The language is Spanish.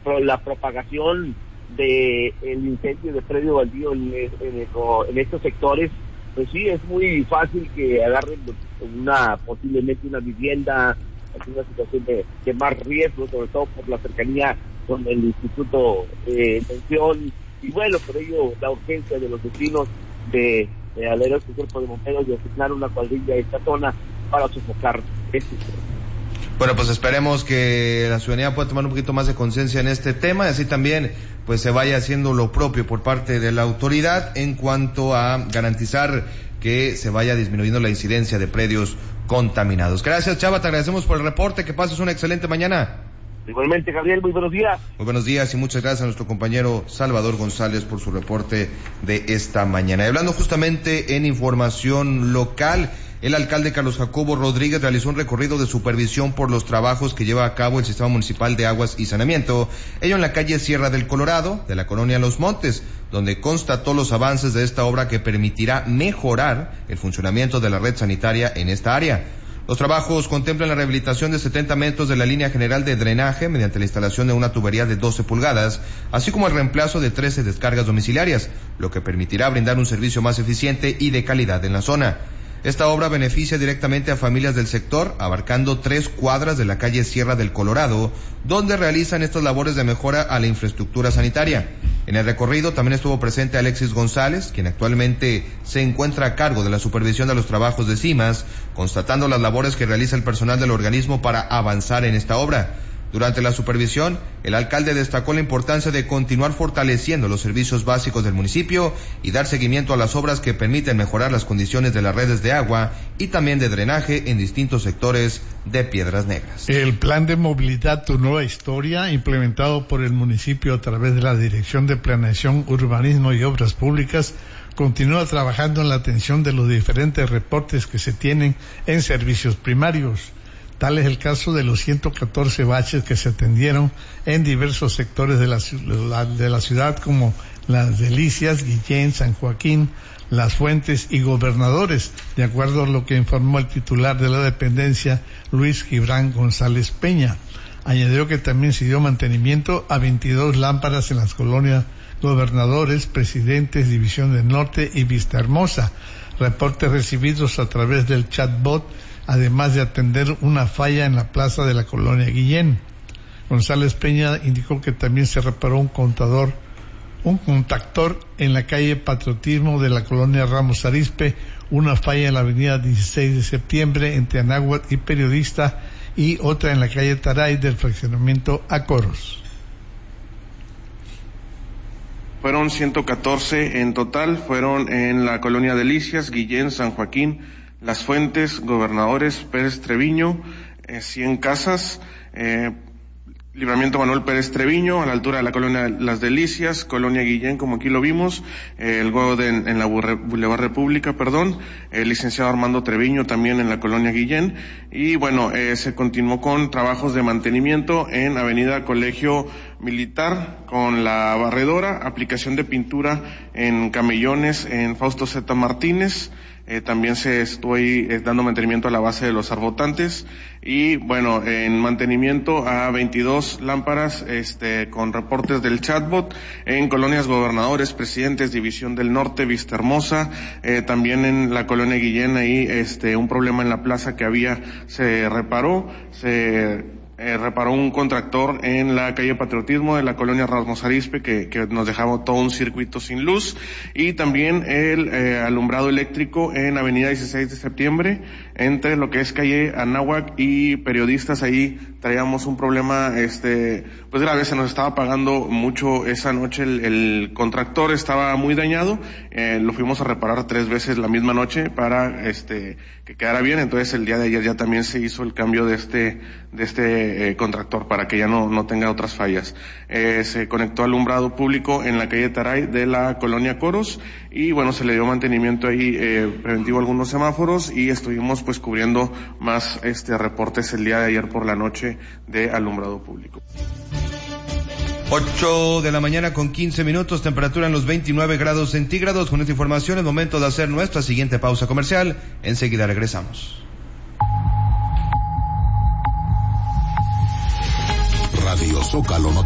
la propagación de el incendio de predio baldío en estos sectores, pues sí, es muy fácil que agarren posiblemente una vivienda, en una situación de más riesgo, sobre todo por la cercanía con el Instituto de Pensión, y bueno, por ello la urgencia de los vecinos de alertar al cuerpo de bomberos y asignar una cuadrilla a esta zona para sofocar este tema. Bueno, pues esperemos que la ciudadanía pueda tomar un poquito más de conciencia en este tema y así también pues se vaya haciendo lo propio por parte de la autoridad en cuanto a garantizar que se vaya disminuyendo la incidencia de predios contaminados. Gracias, Chava, te agradecemos por el reporte, que pases una excelente mañana. Igualmente, Gabriel, muy buenos días. Muy buenos días y muchas gracias a nuestro compañero Salvador González por su reporte de esta mañana. Y hablando justamente en información local, el alcalde Carlos Jacobo Rodríguez realizó un recorrido de supervisión por los trabajos que lleva a cabo el Sistema Municipal de Aguas y Saneamiento, ello en la calle Sierra del Colorado, de la colonia Los Montes, donde constató los avances de esta obra que permitirá mejorar el funcionamiento de la red sanitaria en esta área. Los trabajos contemplan la rehabilitación de 70 metros de la línea general de drenaje mediante la instalación de una tubería de 12 pulgadas, así como el reemplazo de 13 descargas domiciliarias, lo que permitirá brindar un servicio más eficiente y de calidad en la zona. Esta obra beneficia directamente a familias del sector, abarcando 3 cuadras de la calle Sierra del Colorado, donde realizan estas labores de mejora a la infraestructura sanitaria. En el recorrido también estuvo presente Alexis González, quien actualmente se encuentra a cargo de la supervisión de los trabajos de CIMAS, constatando las labores que realiza el personal del organismo para avanzar en esta obra. Durante la supervisión, el alcalde destacó la importancia de continuar fortaleciendo los servicios básicos del municipio y dar seguimiento a las obras que permiten mejorar las condiciones de las redes de agua y también de drenaje en distintos sectores de Piedras Negras. El plan de movilidad Tu Nueva Historia, implementado por el municipio a través de la Dirección de Planeación, Urbanismo y Obras Públicas, continúa trabajando en la atención de los diferentes reportes que se tienen en servicios primarios. Tal es el caso de los 114 baches que se atendieron en diversos sectores de la ciudad, como Las Delicias, Guillén, San Joaquín, Las Fuentes y Gobernadores, de acuerdo a lo que informó el titular de la dependencia, Luis Gibran González Peña. Añadió que también se dio mantenimiento a 22 lámparas en las colonias Gobernadores, Presidentes, División del Norte y Vista Hermosa. Reportes recibidos a través del chatbot, además de atender una falla en la plaza de la colonia Guillén. González Peña indicó que también se reparó un contactor en la calle Patriotismo de la colonia Ramos Arizpe, una falla en la avenida 16 de septiembre entre Anáhuac y Periodista, y otra en la calle Taray del fraccionamiento Acoros. Fueron 114 en total, fueron en la colonia Delicias, Guillén, San Joaquín, Las Fuentes, Gobernadores, Pérez Treviño, 100 casas, Libramiento Manuel Pérez Treviño, a la altura de la colonia Las Delicias, colonia Guillén, como aquí lo vimos, en la Boulevard República, el licenciado Armando Treviño también en la colonia Guillén, y bueno, se continuó con trabajos de mantenimiento en avenida Colegio Militar con la barredora, aplicación de pintura en camellones en Fausto Z. Martínez. También se estuvo ahí dando mantenimiento a la base de los arbotantes, y bueno, en mantenimiento a 22 lámparas con reportes del chatbot en colonias Gobernadores, Presidentes, División del Norte, Vista Hermosa, también en la colonia Guillén, ahí un problema en la plaza que había se reparó, reparó un contractor en la calle Patriotismo de la colonia Ramos Arizpe que nos dejaba todo un circuito sin luz, y también el alumbrado eléctrico en avenida 16 de septiembre entre lo que es calle Anáhuac y Periodistas. Ahí traíamos un problema pues grave, se nos estaba apagando mucho esa noche, el contractor estaba muy dañado, lo fuimos a reparar 3 veces la misma noche para que quedara bien. Entonces el día de ayer ya también se hizo el cambio de este contractor para que ya no tenga otras fallas. Se conectó alumbrado público en la calle Taray de la colonia Coros, y bueno, se le dio mantenimiento ahí preventivo a algunos semáforos, y estuvimos pues cubriendo más reportes el día de ayer por la noche de alumbrado público. 8 de la mañana con 15 minutos, temperatura en los 29 grados centígrados. Con esta información es momento de hacer nuestra siguiente pausa comercial. Enseguida regresamos. Radio Zócalo